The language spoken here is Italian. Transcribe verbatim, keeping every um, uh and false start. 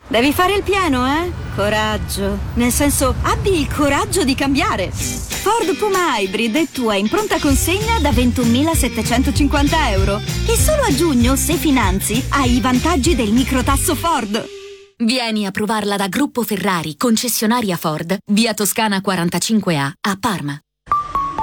Devi fare il pieno, eh? Coraggio. Nel senso, abbi il coraggio di cambiare. Ford Puma Hybrid è tua in pronta consegna da ventunomilasettecentocinquanta euro. E solo a giugno, se finanzi, hai i vantaggi del microtasso Ford. Vieni a provarla da Gruppo Ferrari, concessionaria Ford, via Toscana quarantacinque A, a Parma.